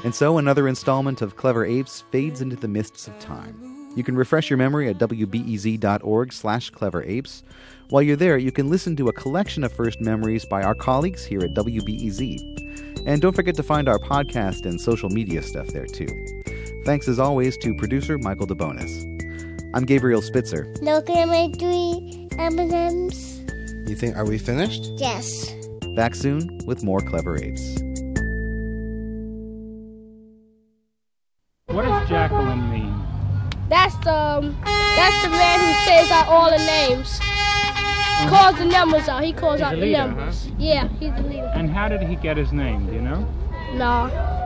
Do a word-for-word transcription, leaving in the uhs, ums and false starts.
And so another installment of Clever Apes fades into the mists of time. You can refresh your memory at w b e z dot org slash clever apes. While you're there, you can listen to a collection of first memories by our colleagues here at W B E Z. And don't forget to find our podcast and social media stuff there, too. Thanks, as always, to producer Michael DeBonis. I'm Gabriel Spitzer. Look at my three M and M's. You think, are we finished? Yes. Back soon with more Clever Apes. What does Jacqueline mean? That's the um, that's the man who says out all the names. He calls the numbers out. He calls He's out a the leader, numbers. Huh? Yeah, he's the leader. And how did he get his name, do you know? No.